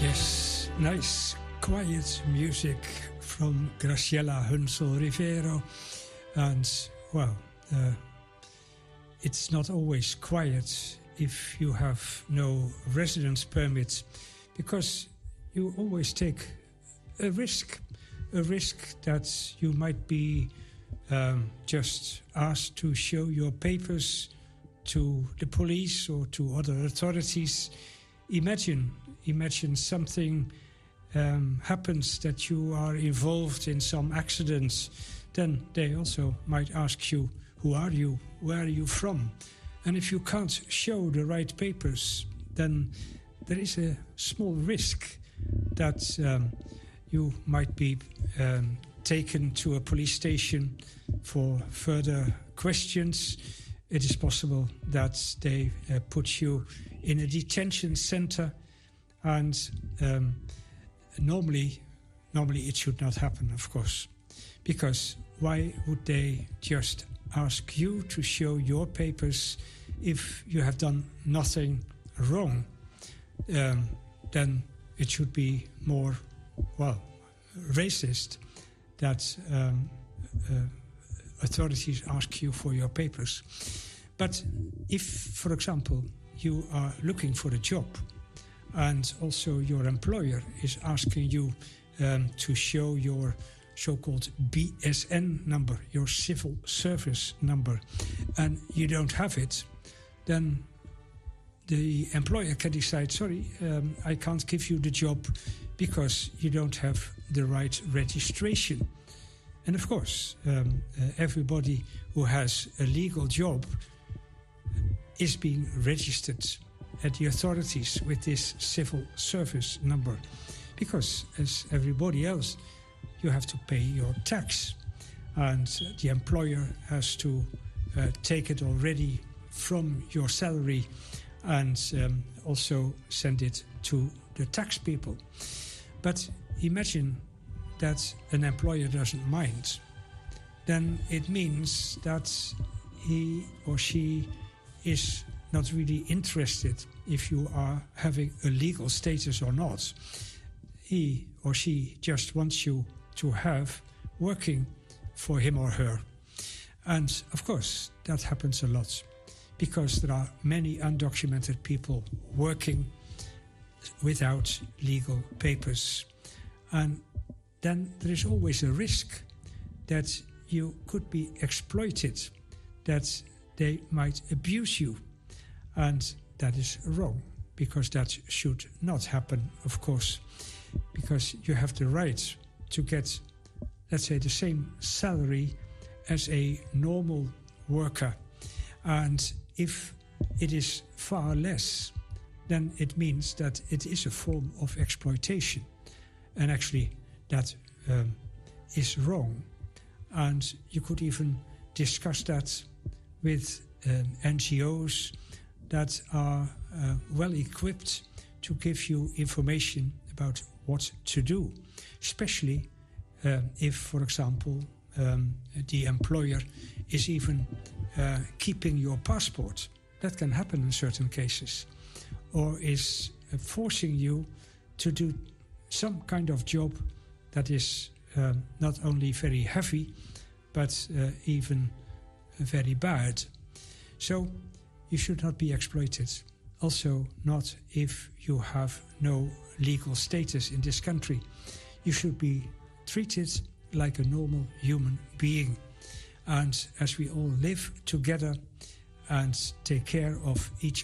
Yes, nice, quiet music from Graciela Hunsel Rivero. And, well, it's not always quiet if you have no residence permit, because you always take a risk that you might be just asked to show your papers to the police or to other authorities. Imagine something happens, that you are involved in some accident, then they also might ask you, who are you, where are you from? And if you can't show the right papers, then there is a small risk that you might be taken to a police station for further questions. It is possible that they put you in a detention center, and normally it should not happen, of course, because why would they just ask you to show your papers if you have done nothing wrong? Then it should be more, well, racist that authorities ask you for your papers. But if, for example, you are looking for a job and also your employer is asking you to show your so-called BSN number, your civil service number, and you don't have it, then the employer can decide, sorry, I can't give you the job because you don't have the right registration. And of course, everybody who has a legal job is being registered at the authorities with this civil service number, because as everybody else, you have to pay your tax, and the employer has to take it already from your salary and also send it to the tax people. But imagine that an employer doesn't mind. Then it means that he or she is not really interested if you are having a legal status or not. He or she just wants you to have working for him or her. And of course, that happens a lot, because there are many undocumented people working without legal papers. And then there is always a risk that you could be exploited, that they might abuse you. And that is wrong, because that should not happen, of course, because you have the right to get, let's say, the same salary as a normal worker. And if it is far less, then it means that it is a form of exploitation. And actually, that is wrong. And you could even discuss that with NGOs that are well equipped to give you information about what to do, especially if, for example, the employer is even keeping your passport. That can happen in certain cases, or is forcing you to do some kind of job that is not only very heavy, but even very bad. So you should not be exploited. Also not if you have no legal status in this country. You should be treated like a normal human being. And as we all live together and take care of each